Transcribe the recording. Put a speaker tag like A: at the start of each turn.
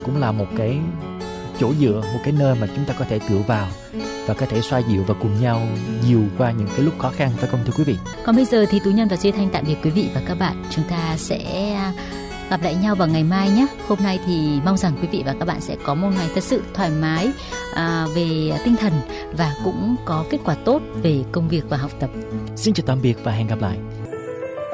A: cũng là một cái chỗ dựa, một cái nơi mà chúng ta có thể tựa vào và có thể xoa dịu và cùng nhau dìu qua những cái lúc khó khăn, phải không thưa quý vị?
B: Còn bây giờ thì Tú Nhân và Duy Thanh tạm biệt quý vị và các bạn. Chúng ta sẽ gặp lại nhau vào ngày mai nhé. Hôm nay thì mong rằng quý vị và các bạn sẽ có một ngày thật sự thoải mái về tinh thần và cũng có kết quả tốt về công việc và học tập.
A: Xin chào tạm biệt và hẹn gặp lại.